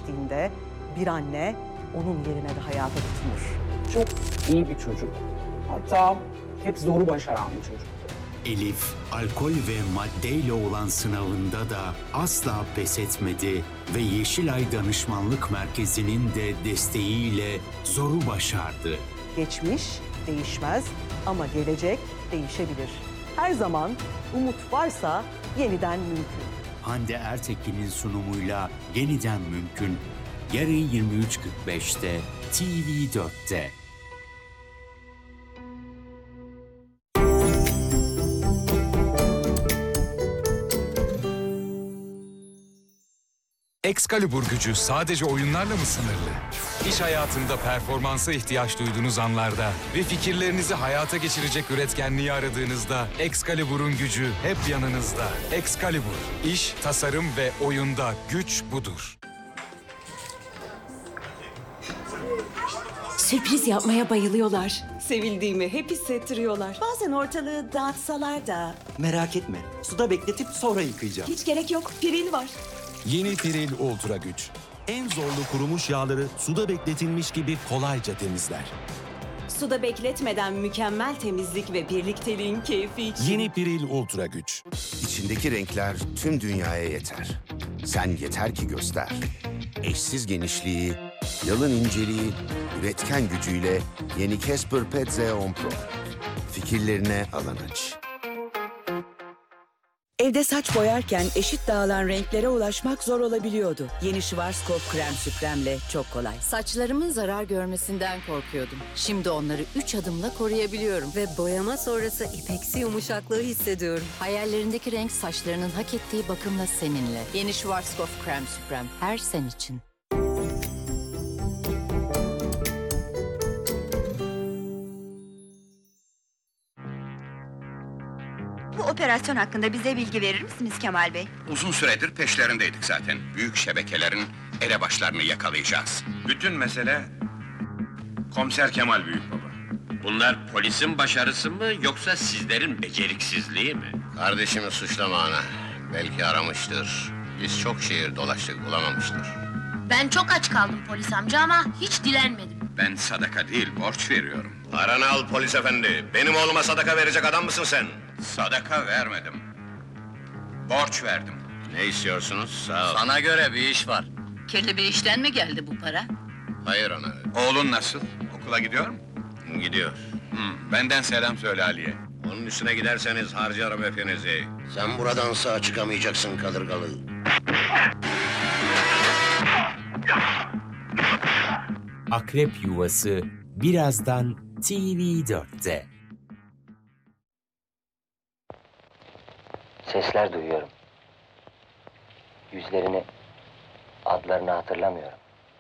geçtiğinde bir anne onun yerine de hayata tutunur. Çok iyi bir çocuk. Hatta hep zoru başaran bir çocuk. Elif, alkol ve maddeyle olan sınavında da asla pes etmedi ve Yeşilay Danışmanlık Merkezi'nin de desteğiyle zoru başardı. Geçmiş değişmez ama gelecek değişebilir. Her zaman umut varsa yeniden mümkün. Hande Ertekin'in sunumuyla yeniden mümkün. Yarın 23.45'te TV4'te. Excalibur gücü sadece oyunlarla mı sınırlı? İş hayatında performansa ihtiyaç duyduğunuz anlarda ve fikirlerinizi hayata geçirecek üretkenliği aradığınızda Excalibur'un gücü hep yanınızda. Excalibur, iş, tasarım ve oyunda güç budur. Sürpriz yapmaya bayılıyorlar. Sevildiğimi hep hissettiriyorlar. Bazen ortalığı dağıtsalar da. Merak etme. Suda bekletip sonra yıkayacağım. Hiç gerek yok. Piril var. Yeni Piril Ultra Güç. En zorlu kurumuş yağları suda bekletilmiş gibi kolayca temizler. Suda bekletmeden mükemmel temizlik ve birlikteliğin keyfi için. Yeni Piril Ultra Güç. İçindeki renkler tüm dünyaya yeter. Sen yeter ki göster. Eşsiz genişliği, yalın inceliği, üretken gücüyle yeni Casper Pet Zeon Pro. Fikirlerine alan aç. Evde saç boyarken eşit dağılan renklere ulaşmak zor olabiliyordu. Yeni Schwarzkopf krem süpremle çok kolay. Saçlarımın zarar görmesinden korkuyordum. Şimdi onları 3 adımla koruyabiliyorum. Ve boyama sonrası ipeksi yumuşaklığı hissediyorum. Hayallerindeki renk saçlarının hak ettiği bakımla seninle. Yeni Schwarzkopf krem süprem. Her sen için. Bu operasyon hakkında bize bilgi verir misiniz Kemal Bey? Uzun süredir peşlerindeydik zaten. Büyük şebekelerin elebaşlarını yakalayacağız. Bütün mesele Komiser Kemal Büyükbaba. Bunlar polisin başarısı mı yoksa sizlerin beceriksizliği mi? Kardeşimi suçlama ana. Belki aramıştır. Biz çok şehir dolaştık, bulamamıştır. Ben çok aç kaldım polis amca ama hiç dilenmedim. Ben sadaka değil, borç veriyorum. Paranı al polis efendi. Benim oğluma sadaka verecek adam mısın sen? Sadaka vermedim. Borç verdim. Ne istiyorsunuz? Sağ ol. Sana göre bir iş var. Kirli bir işten mi geldi bu para? Hayır ana. Oğlun nasıl? Okula gidiyor mu? Gidiyor. Benden selam söyle Ali'ye. Onun üstüne giderseniz harcarım hepinizi. Sen buradan sağ çıkamayacaksın kadırgalı. Akrep Yuvası birazdan TV4'te. Sesler duyuyorum. Yüzlerini, adlarını hatırlamıyorum.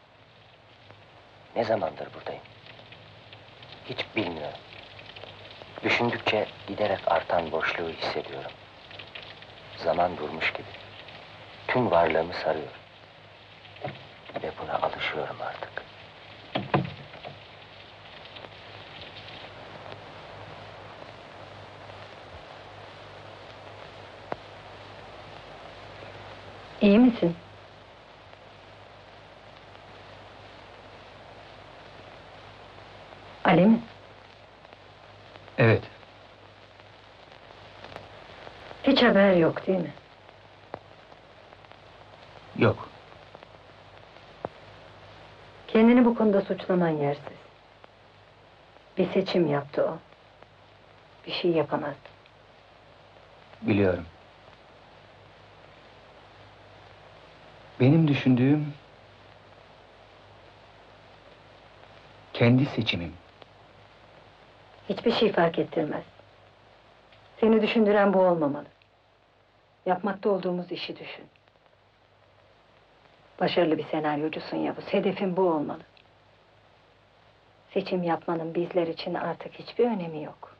Ne zamandır buradayım? Hiç bilmiyorum. Düşündükçe giderek artan boşluğu hissediyorum. Zaman durmuş gibi. Tüm varlığımı sarıyor. Ve buna alışıyorum artık. İyi misin? Ali mi? Evet. Hiç haber yok değil mi? Yok. Kendini bu konuda suçlaman yersiz. Bir seçim yaptı o. Bir şey yapamazdı. Biliyorum. Benim düşündüğüm... kendi seçimim. Hiçbir şey fark ettirmez. Seni düşündüren bu olmamalı. Yapmakta olduğumuz işi düşün. Başarılı bir senaryocusun Yavuz. Hedefin bu olmalı. Seçim yapmanın bizler için artık hiçbir önemi yok.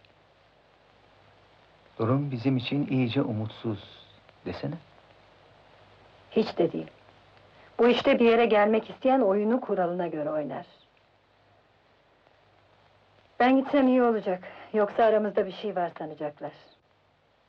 Durum bizim için iyice umutsuz desene. Hiç de değil. Bu işte bir yere gelmek isteyen oyunu kuralına göre oynar. Ben gitsem iyi olacak. Yoksa aramızda bir şey var sanacaklar.